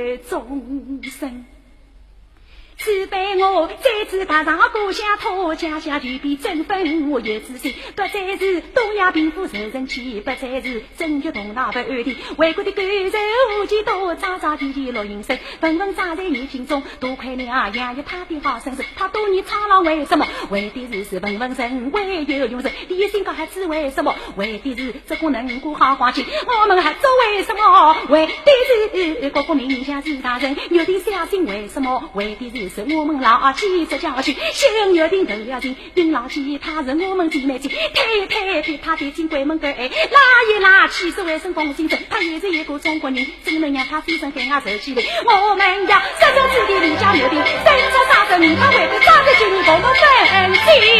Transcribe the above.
终生。此辈我再次踏上故乡土，家乡就比争分我有自信，不再是东亚贫富受人欺，不再是争取头脑不安定，为国的感受无几多，扎扎地地落营生，纷纷扎在你心中，多亏了养育他的好身世，他多年苍老为什么？为的是文文人为有用人，第一心高孩子为什么？为的是这个能过好环境，我们还做为什么？为的是国民像是大人，有的小心为什么？为的是我们老几这教训，先约定都要紧，定老几他是我们姐妹亲，推他的金闺门个拉一拉，其实为生风心声，他也是一个中国人，怎能让他飞身跟俺走起来？我们要杀掉自己离家留定，生出杀生，他为了抓着金共同分析。